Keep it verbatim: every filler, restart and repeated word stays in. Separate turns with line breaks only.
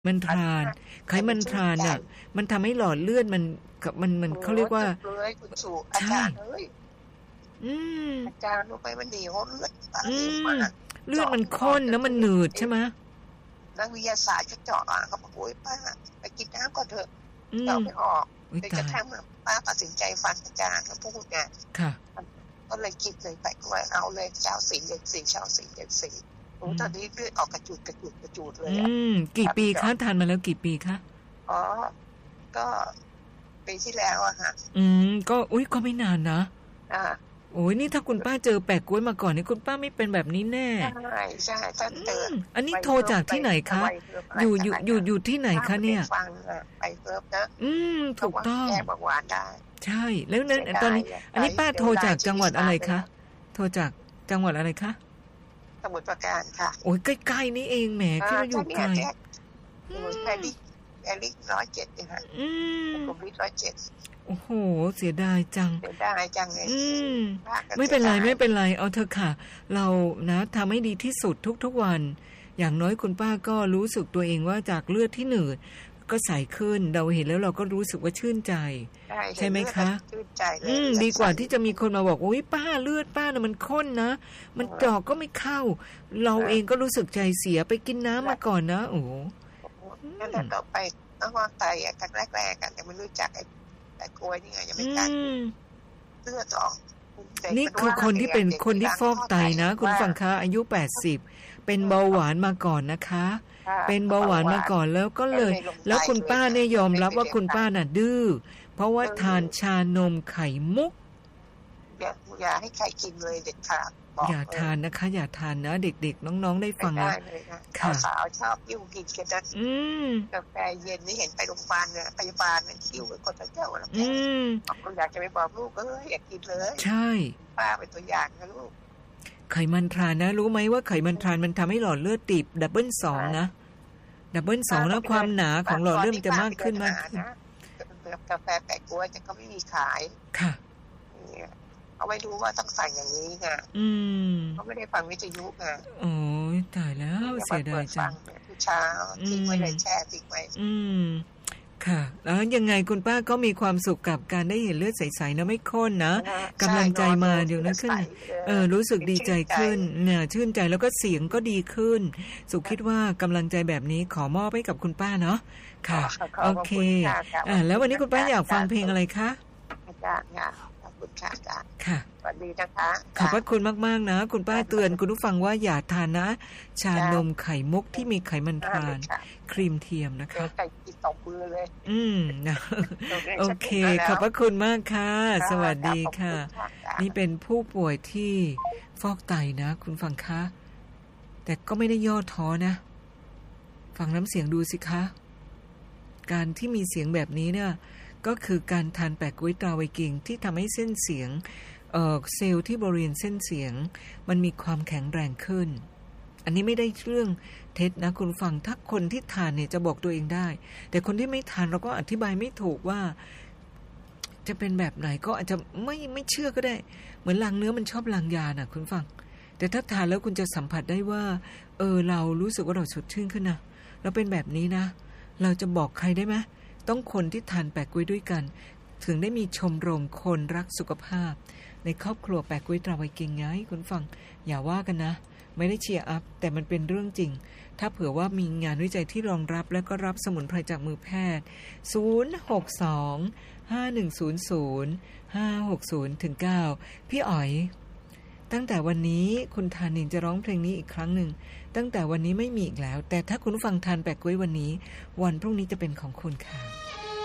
มันทรานไขมันทรานน่ะมันทำให้หลอดเลือดมันมันมันเขาเรียกว่า
เลยคุณสู่อาจารย์เอ้ย
อืม
อาจารย์รู้ไหมมันดีเลือด
อืมเลือดมันข้นแล้วมันหนืดใช่ไหม
นักวิทยาศาสตร์จะเจาะอ่ะเขาบอกโอ๊ยป้าไปกินน้ำก่อนเถอะเจาะไม่ออกเลยกระทั่งป้าตัดสินใจฟังอาจารย์เขาพูดไง
ค่ะ
ก็เลยคิดเลยไปก็เลยเอาเลยเจ้าสีเด็กสีเจ้าสีเด็กสีโอ้ตอนนี้เลือดออกกระจุดกระจุดกระจุดเลย
อืมกี่ปีคะทานมาแล้วกี่ปีคะ
อ๋อก็ปีที่แล้วอะค่ะ
อืมก็อุ้ยก็ไม่นานนะ
อ่า
โอ้ยนี่ถ้าคุณป้าเจอแปะกล้วยมาก่อนนี่คุณป้าไม่เป็นแบบนี้แน่
ใช่ใช่ถ้าเจอ
อันนี้โทรจากที่ไหนคะอยู่อยู่อยู่อยู่ที่ไหนคะเนี่ย
ฟังไปเฟิร์ฟนะ
อืมถูกต้อง
แก้เบาหวานได้
ใช่แล้วเนี่ยตอนนี้อันนี้ป้าโทรจากจังหวัดอะไรคะโทรจากจังหวัดอะไรคะ
สมุทรปราการค่ะ
โอ้ยใกล้ๆนี่เองแหมคิดว่าอยู่ไกล
สมุทรแอลิแอลิร้อยเจ็ดเองค่ะ
อืม
กลุ่มลิร้อยเจ็ด
โอ้โหเสียดายจัง
เสียดายจังเลย
อืมไม่เป็นไรไม่เป็นไรเอาเถอะค่ะเรานะทำให้ดีที่สุดทุกๆวันอย่างน้อยคุณป้าก็รู้สึกตัวเองว่าจากเลือดที่หนืดก็ใสขึ้นเราเห็นแล้วเราก็รู้สึกว่าชื่นใจใช่ไหมคะ
ชื่นใจเลย
อืมดีกว่าที่จะมีคนมาบอกโอ๊ยป้าเลือดป้าน่ะมันข้นนะมันเจาะก็ไม่เข้าเราเองก็รู้สึกใจเสียไปกินน้ำมาก่อนนะโอ้
นั่นแหละต่อไปต้องวางไตอ่ะครั้งแรกๆกันยังไม่รู้จักไอ้ไอ้กล้วยนี่ไงยังไม่กันเลือดออก
นี่คือคนที่เป็นคนที่ฟอกไตนะคุณฟังคะอายุแปดสิบเป็นเบาหวานมาก่อนนะคะเป็นเบาหวานมาก่อนแล้วก็เลยแล้วคุณป้าเนี่ยยอมรับว่าคุณป้าน่ะดื้อเพราะว่าทานชานมไข่มุก
อย่าอย่าให้ใครกินเลยเด็ดขาด
อย่าทานนะคะอย่าทานนะเด็กๆน้องๆได้ฟังนะ
ค่ะสาวชอบยิ้วกินกันนะกาแฟเย็นนี่เห็นไปโรงพยาบาลเนี่ยพยาบาลเนี่ยคิ้วเป็นคนเจ้าแล้วแกผมอยากจะไปบอกลูกเอออยากกินเลย
ใช่
ป้าเป็นตัวอย่างนะลูก
ไขมันทรานนะรู้ไหมว่าไขมันทรานมันทำให้หลอดเลือดตีบดับเบิลสองนะดับเบิลสองแล้วความหนาของหลอดเลือดจะมากขึ้นมากขึ้น
กาแฟแปะกล้วยแต่ก็ไม่มีขาย
ค่ะ
เขาไม่รู้ว่าต้องใส่อย่างนี้ไงเขาไม่ได้ฟังวิทยุไง
โอ้ยตายแล้วเสียดายจัง
ทุกเช้าทิ้งไว้เลยแช่ทิ้งไว้
อืมค่ะแล้วยังไงคุณป้าก็มีความสุขกับการได้เห็นเลือดใสๆนะไม่ข้นนะกำลังใจมาเดี๋ยวนะขึ้นเออรู้สึกดีใจขึ้นเนี่ยชื่นใจแล้วก็เสียงก็ดีขึ้นสุขคิดว่ากำลังใจแบบนี้ขอมอบให้กับคุณป้าเนาะค่ะโอเคอ่าแล้ววันนี้คุณป้าอยากฟังเพลงอะไรคะ
อาจารย์ค่ะขอบคุณค่ะอาจารย์
ค่ะ
สวัสดีนะคะ
ขอบพระคุณมากๆนะคุณป้าเตือนคุณผู้ฟังว่าอย่าทานนะชานมไข่มุกที่มีไขมันทรานครีมเทียมนะคะ
ไก่กินตบมือเลย
อืมนะโอเคขอบพระคุณมากค่ะสวัสดีค่ะนี่เป็นผู้ป่วยที่ฟอกไตนะคุณฟังคะแต่ก็ไม่ได้ย่อท้อนะฟังน้ำเสียงดูสิคะการที่มีเสียงแบบนี้เนี่ยก็คือการทานแปะกล้วยตราไวกิงที่ทำให้เส้นเสียงเอ่อเซลล์ที่บริเวณเส้นเสียงมันมีความแข็งแรงขึ้นอันนี้ไม่ได้เรื่องเท็จนะคุณฟังถ้าคนที่ทานเนี่ยจะบอกตัวเองได้แต่คนที่ไม่ทานเราก็อธิบายไม่ถูกว่าจะเป็นแบบไหนก็อาจจะไม่ไม่เชื่อก็ได้เหมือนลางเนื้อมันชอบลางยาน่ะคุณฟังแต่ถ้าทานแล้วคุณจะสัมผัสได้ว่าเออเรารู้สึกว่าเราสดชื่นขึ้นนะเราเป็นแบบนี้นะเราจะบอกใครได้ไหมต้องคนที่ทานแปะกล้วยด้วยกันถึงได้มีชมรมคนรักสุขภาพในครอบครัวแปะกล้วยตราไวกิงไงคุณฟังอย่าว่ากันนะไม่ได้เชียร์อัพแต่มันเป็นเรื่องจริงถ้าเผื่อว่ามีงานวิจัยที่รองรับและก็รับสมุนไพรจากมือแพทย์ศูนย์ หก สอง ห้า หนึ่ง ศูนย์ ศูนย์ ห้า หก ศูนย์ ถึง เก้าพี่อ๋อยตั้งแต่วันนี้คุณธานินจะร้องเพลงนี้อีกครั้งหนึ่งตั้งแต่วันนี้ไม่มีอีกแล้วแต่ถ้าคุณฟังทานแปะกล้วยวันนี้วันพรุ่งนี้จะเป็นของคุณค่ะ